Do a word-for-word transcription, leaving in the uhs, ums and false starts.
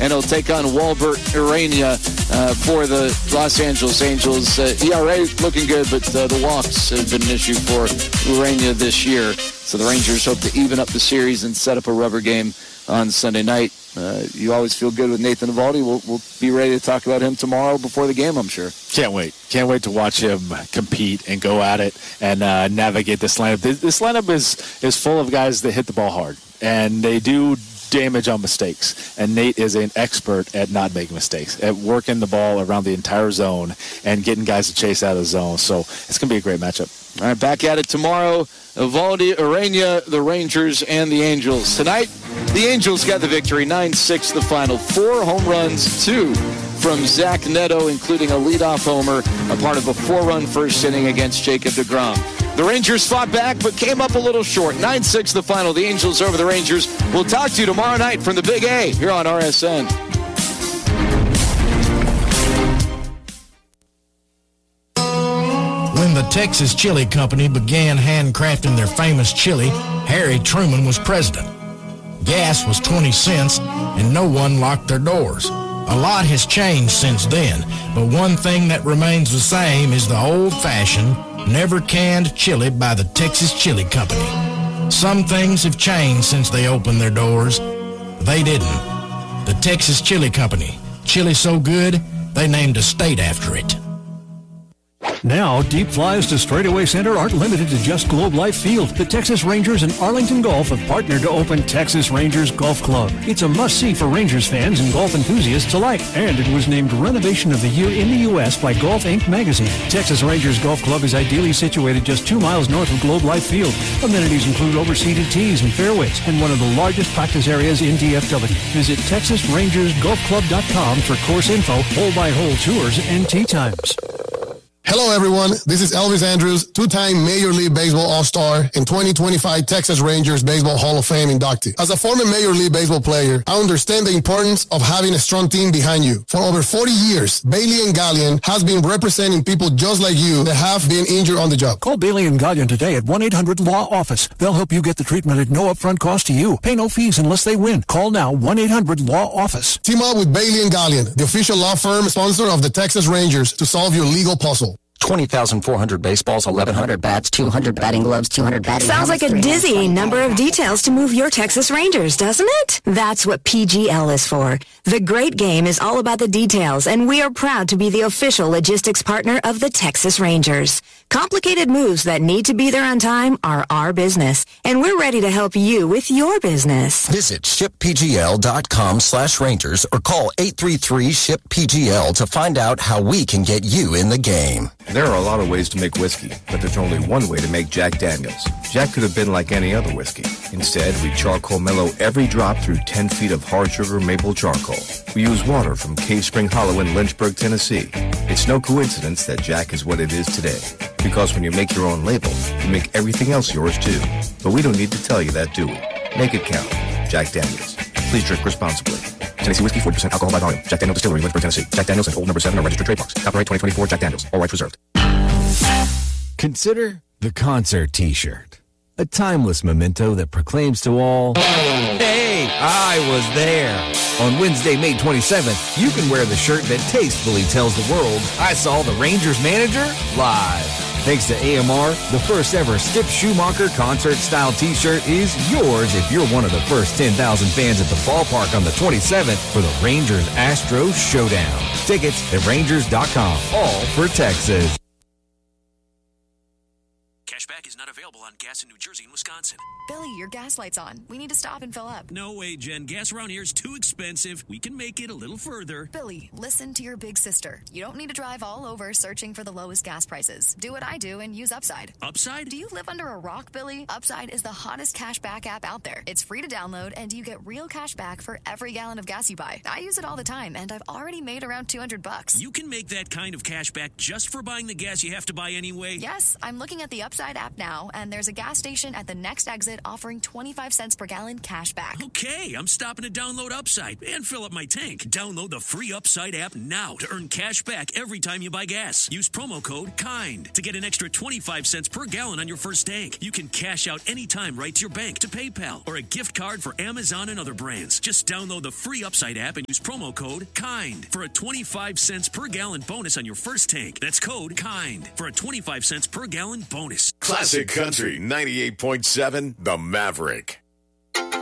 and he'll take on Walbert Urania uh, for the Los Angeles Angels. Uh, E R A looking good, but uh, the walks have been an issue for Urania this year. So the Rangers hope to even up the series and set up a rubber game on Sunday night. Uh, you always feel good with Nathan Eovaldi. We'll, we'll be ready to talk about him tomorrow before the game, I'm sure. Can't wait. Can't wait to watch him compete and go at it and uh, navigate this lineup. This, this lineup is, is full of guys that hit the ball hard, and they do damage on mistakes. And Nate is an expert at not making mistakes, at working the ball around the entire zone and getting guys to chase out of the zone. So it's going to be a great matchup. All right, back at it tomorrow. Eovaldi, Urania, the Rangers, and the Angels. Tonight, the Angels got the victory, nine six the final. Four home runs, two from Zach Neto, including a leadoff homer, a part of a four-run first inning against Jacob deGrom. The Rangers fought back, but came up a little short. nine six the final. The Angels over the Rangers. We'll talk to you tomorrow night from the Big A here on R S N. When the Texas Chili Company began handcrafting their famous chili, Harry Truman was president. Gas was twenty cents, and no one locked their doors. A lot has changed since then, but one thing that remains the same is the old-fashioned, never-canned chili by the Texas Chili Company. Some things have changed since they opened their doors. They didn't. The Texas Chili Company. Chili so good, they named a state after it. Now, deep flies to Straightaway Center aren't limited to just Globe Life Field. The Texas Rangers and Arlington Golf have partnered to open Texas Rangers Golf Club. It's a must-see for Rangers fans and golf enthusiasts alike, and it was named Renovation of the Year in the U S by Golf Inc magazine. Texas Rangers Golf Club is ideally situated just two miles north of Globe Life Field. Amenities include overseated tees and fairways, and one of the largest practice areas in D F W. Visit Texas Rangers Golf Club dot com for course info, hole-by-hole tours, and tee times. Hello, everyone. This is Elvis Andrews, two-time Major League Baseball All-Star and twenty twenty-five Texas Rangers Baseball Hall of Fame inductee. As a former Major League Baseball player, I understand the importance of having a strong team behind you. For over forty years, Bailey and Gallion has been representing people just like you that have been injured on the job. Call Bailey and Gallion today at one eight hundred law office. They'll help you get the treatment at no upfront cost to you. Pay no fees unless they win. Call now, one eight hundred law office. Team up with Bailey and Gallion, the official law firm sponsor of the Texas Rangers, to solve your legal puzzle. twenty thousand four hundred baseballs, eleven hundred bats, two hundred batting gloves, two hundred batting Sounds helmets, like a dizzying number of details to move your Texas Rangers, doesn't it? That's what P G L is for. The great game is all about the details, and we are proud to be the official logistics partner of the Texas Rangers. Complicated moves that need to be there on time are our business, and we're ready to help you with your business. Visit ship p g l dot com slash Rangers or call eight three three ship P G L to find out how we can get you in the game. There are a lot of ways to make whiskey, but there's only one way to make Jack Daniels. Jack could have been like any other whiskey. Instead, we charcoal mellow every drop through ten feet of hard sugar maple charcoal. We use water from Cave Spring Hollow in Lynchburg, Tennessee. It's no coincidence that Jack is what it is today. Because when you make your own label, you make everything else yours too. But we don't need to tell you that, do we? Make it count. Jack Daniels. Please drink responsibly. Tennessee Whiskey, forty percent alcohol by volume. Jack Daniels Distillery, Lynchburg, Tennessee. Jack Daniels and Old Number seven are registered trademarks. Copyright twenty twenty-four Jack Daniels. All rights reserved. Consider the concert t-shirt. A timeless memento that proclaims to all, hey, I was there. On Wednesday, May twenty-seventh, you can wear the shirt that tastefully tells the world, I saw the Rangers manager live. Thanks to A M R, the first ever Skip Schumacher concert-style t-shirt is yours if you're one of the first ten thousand fans at the ballpark on the twenty-seventh for the Rangers-Astros Showdown. Tickets at Rangers dot com, all for Texas. Cashback is not available on gas in New Jersey and Wisconsin. Billy, your gas light's on. We need to stop and fill up. No way, Jen. Gas around here is too expensive. We can make it a little further. Billy, listen to your big sister. You don't need to drive all over searching for the lowest gas prices. Do what I do and use Upside. Upside? Do you live under a rock, Billy? Upside is the hottest cashback app out there. It's free to download, and you get real cash back for every gallon of gas you buy. I use it all the time, and I've already made around two hundred bucks. You can make that kind of cash back just for buying the gas you have to buy anyway? Yes, I'm looking at the Upside app now, and and there's a gas station at the next exit offering twenty-five cents per gallon cash back. Okay, I'm stopping to download Upside and fill up my tank. Download the free Upside app now to earn cash back every time you buy gas. Use promo code KIND to get an extra twenty-five cents per gallon on your first tank. You can cash out anytime right to your bank, to PayPal, or a gift card for Amazon and other brands. Just download the free Upside app and use promo code KIND for a twenty-five cents per gallon bonus on your first tank. That's code KIND for a twenty-five cents per gallon bonus. Classic Country ninety-eight point seven, The Maverick.